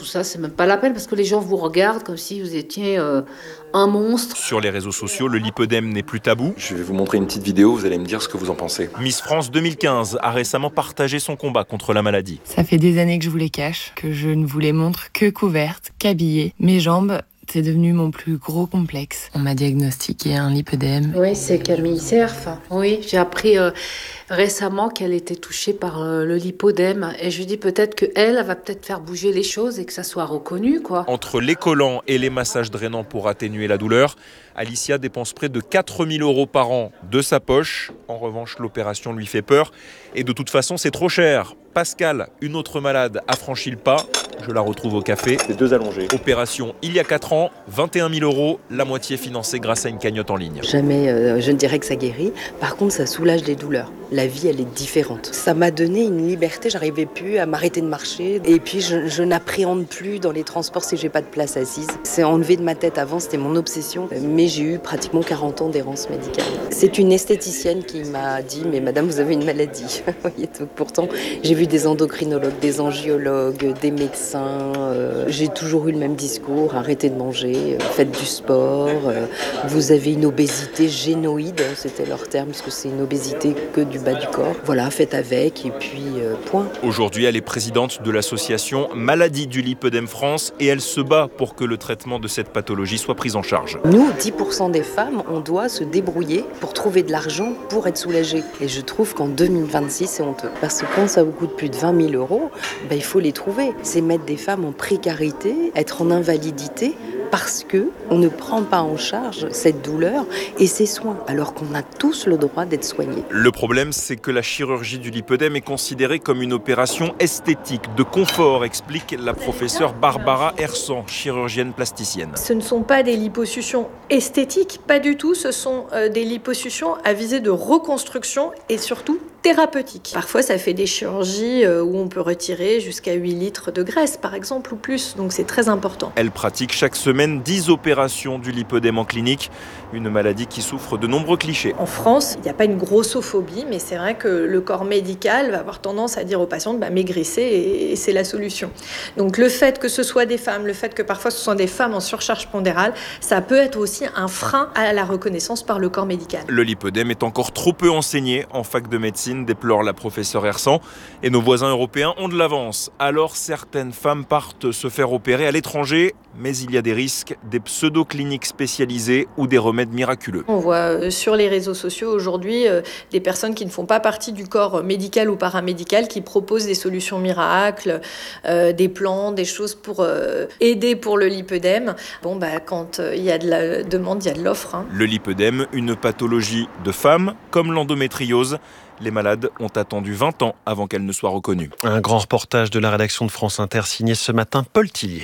ça, c'est même pas la peine parce que les gens vous regardent comme si vous étiez un monstre. Sur les réseaux sociaux, le lipœdème n'est plus tabou. Je vais vous montrer une petite vidéo, vous allez me dire ce que vous en pensez. Miss France 2015 a récemment partagé son combat contre la maladie. Ça fait des années que je vous les cache, que je ne vous les montre que couvertes, qu'habillées. Mes jambes, c'est devenu mon plus gros complexe. On m'a diagnostiqué un lipœdème. Oui, c'est Camille Cerf. Oui, j'ai appris récemment qu'elle était touchée par le lipœdème. Et je dis peut-être qu'elle va peut-être faire bouger les choses et que ça soit reconnu, quoi. Entre les collants et les massages drainants pour atténuer la douleur, Alicia dépense près de 4 000 € par an de sa poche. En revanche, l'opération lui fait peur. Et de toute façon, c'est trop cher. Pascal, une autre malade, a franchi le pas. Je la retrouve au café. Les deux allongés. Opération il y a 4 ans, 21 000 €, la moitié financée grâce à une cagnotte en ligne. Jamais je ne dirais que ça guérit. Par contre, ça soulage les douleurs. La vie, elle est différente. Ça m'a donné une liberté. J'arrivais plus à m'arrêter de marcher. Et puis, je n'appréhende plus dans les transports si j'ai pas de place assise. C'est enlevé de ma tête. Avant, c'était mon obsession. Mais j'ai eu pratiquement 40 ans d'errance médicale. C'est une esthéticienne qui m'a dit « Mais madame, vous avez une maladie. » Donc, pourtant, j'ai vu des endocrinologues, des angiologues, des médecins. J'ai toujours eu le même discours. Arrêtez de manger, faites du sport. Vous avez une obésité génoïde, c'était leur terme, parce que c'est une obésité que du bas du corps. Voilà, faites avec et puis point. Aujourd'hui, elle est présidente de l'association Maladie du lipœdème France et elle se bat pour que le traitement de cette pathologie soit pris en charge. Nous, 10% des femmes, on doit se débrouiller pour trouver de l'argent pour être soulagées. Et je trouve qu'en 2026, c'est honteux. Parce que quand ça vous coûte plus de 20 000 €, il faut les trouver. C'est mettre des femmes en précarité, être en invalidité, parce qu'on ne prend pas en charge cette douleur et ces soins, alors qu'on a tous le droit d'être soignés. Le problème, c'est que la chirurgie du lipœdème est considérée comme une opération esthétique, de confort, explique la professeure Barbara Hersan, chirurgienne plasticienne. Ce ne sont pas des liposuctions esthétiques, pas du tout, ce sont des liposuctions à visée de reconstruction et surtout thérapeutique. Parfois, ça fait des chirurgies où on peut retirer jusqu'à 8 litres de graisse, par exemple, ou plus, donc c'est très important. Elle pratique chaque semaine 10 opérations du lipœdème en clinique, une maladie qui souffre de nombreux clichés. En France, il n'y a pas une grossophobie, mais c'est vrai que le corps médical va avoir tendance à dire aux patientes maigrissez et c'est la solution. Donc le fait que ce soit des femmes, le fait que parfois ce soit des femmes en surcharge pondérale, ça peut être aussi un frein à la reconnaissance par le corps médical. Le lipœdème est encore trop peu enseigné en fac de médecine, déplore la professeure Hersan, et nos voisins européens ont de l'avance. Alors certaines femmes partent se faire opérer à l'étranger, mais il y a des risques, des pseudo-cliniques spécialisées ou des remèdes miraculeux. On voit sur les réseaux sociaux aujourd'hui des personnes qui ne font pas partie du corps médical ou paramédical qui proposent des solutions miracles, des plans, des choses pour aider pour le lipœdème. Quand il y a de la demande, il y a de l'offre. Le lipœdème, une pathologie de femme comme l'endométriose. Les malades ont attendu 20 ans avant qu'elle ne soit reconnue. Un grand reportage de la rédaction de France Inter signé ce matin Paul Tillier.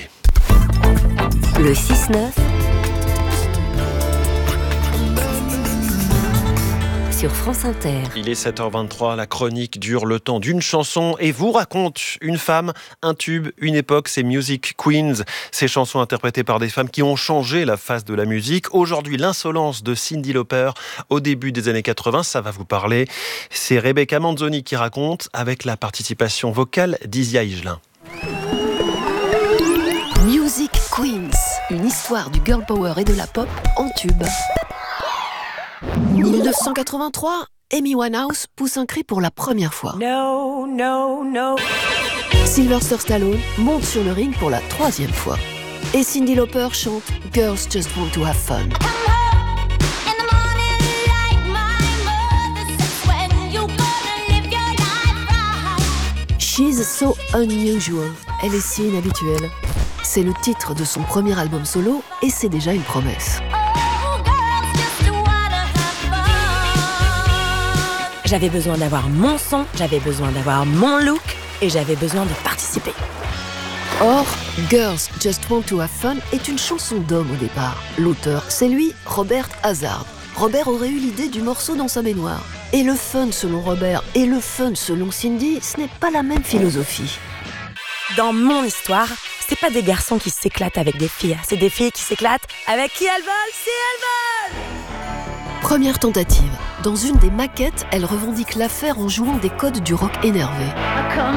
Le 6-9 sur France Inter. Il est 7h23, la chronique dure le temps d'une chanson et vous raconte une femme, un tube, une époque, c'est Music Queens. Ces chansons interprétées par des femmes qui ont changé la face de la musique. Aujourd'hui, l'insolence de Cyndi Lauper au début des années 80, ça va vous parler. C'est Rebecca Manzoni qui raconte avec la participation vocale d'Isia Higelin. Music Queens, une histoire du girl power et de la pop en tube. 1983, Amy Winehouse pousse un cri pour la première fois. No, no, no. Sylvester Stallone monte sur le ring pour la 3e fois. Et Cyndi Lauper chante Girls Just Want to Have Fun. She's so unusual. Elle est si inhabituelle. C'est le titre de son premier album solo et c'est déjà une promesse. J'avais besoin d'avoir mon son, j'avais besoin d'avoir mon look et j'avais besoin de participer. Or, Girls Just Want to Have Fun est une chanson d'homme au départ. L'auteur, c'est lui, Robert Hazard. Robert aurait eu l'idée du morceau dans sa mémoire. Et le fun selon Robert et le fun selon Cyndi, ce n'est pas la même philosophie. Dans mon histoire, c'est pas des garçons qui s'éclatent avec des filles, c'est des filles qui s'éclatent avec qui elles veulent, si elles veulent. Première tentative. Dans une des maquettes, elle revendique l'affaire en jouant des codes du rock énervé.